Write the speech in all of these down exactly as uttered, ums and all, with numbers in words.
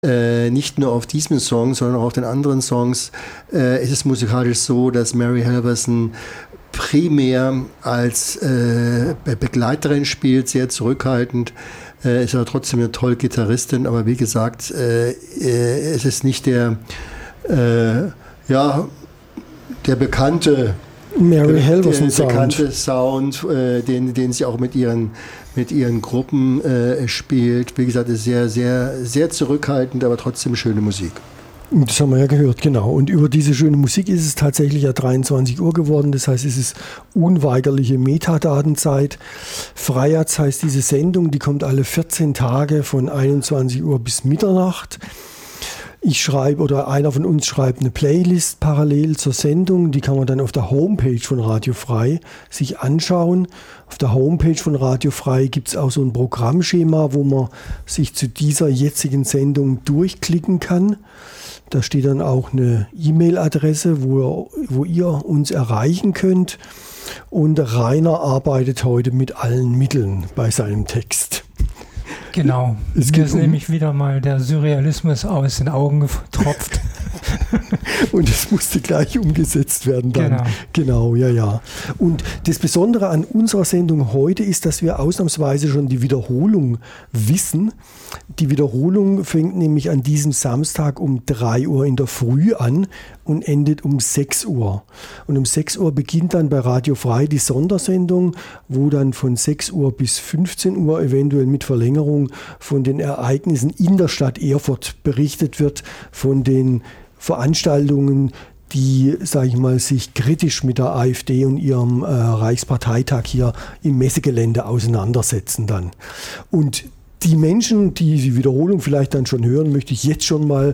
Äh, nicht nur auf diesem Song, sondern auch auf den anderen Songs äh, ist es musikalisch so, dass Mary Halvorsen primär als äh, Begleiterin spielt, sehr zurückhaltend, äh, ist aber trotzdem eine tolle Gitarristin, aber wie gesagt, äh, äh, es ist nicht der, äh, ja, der bekannte Mary Halvorsen der bekannte Sound, Sound äh, den, den sie auch mit ihren, mit ihren Gruppen äh, spielt. Wie gesagt, ist sehr, sehr, sehr zurückhaltend, aber trotzdem schöne Musik. Das haben wir ja gehört, genau. Und über diese schöne Musik ist es tatsächlich ja dreiundzwanzig Uhr geworden. Das heißt, es ist unweigerliche Metadatenzeit. Freiherz heißt diese Sendung, die kommt alle vierzehn Tage von einundzwanzig Uhr bis Mitternacht. Ich schreibe oder einer von uns schreibt eine Playlist parallel zur Sendung. Die kann man dann auf der Homepage von Radio Frei sich anschauen. Auf der Homepage von Radio Frei gibt es auch so ein Programmschema, wo man sich zu dieser jetzigen Sendung durchklicken kann. Da steht dann auch eine E-Mail-Adresse, wo, wo ihr uns erreichen könnt. Und Rainer arbeitet heute mit allen Mitteln bei seinem Text. Genau, es mir ist um nämlich wieder mal der Surrealismus aus den Augen getropft. Und es musste gleich umgesetzt werden dann. Genau. Genau, ja, ja. Und das Besondere an unserer Sendung heute ist, dass wir ausnahmsweise schon die Wiederholung wissen. Die Wiederholung fängt nämlich an diesem Samstag um drei Uhr in der Früh an und endet um sechs Uhr. Und um sechs Uhr beginnt dann bei Radio Frei die Sondersendung, wo dann von sechs Uhr bis fünfzehn Uhr eventuell mit Verlängerung von den Ereignissen in der Stadt Erfurt berichtet wird, von den Veranstaltungen, die, sage ich mal, sich kritisch mit der AfD und ihrem äh, Reichsparteitag hier im Messegelände auseinandersetzen dann. Und die Menschen, die die Wiederholung vielleicht dann schon hören, möchte ich jetzt schon mal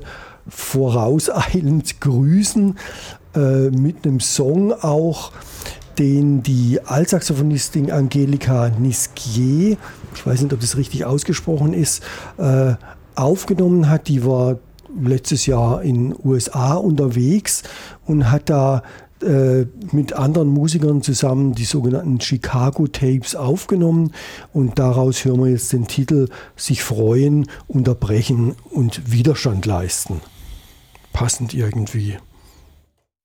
vorauseilend grüßen, äh, mit einem Song auch, den die Altsaxophonistin Angelika Nisquier, ich weiß nicht, ob das richtig ausgesprochen ist, äh, aufgenommen hat. Die war letztes Jahr in den U S A unterwegs und hat da äh, mit anderen Musikern zusammen die sogenannten Chicago Tapes aufgenommen. Und daraus hören wir jetzt den Titel Sich freuen, unterbrechen und Widerstand leisten. Passend irgendwie.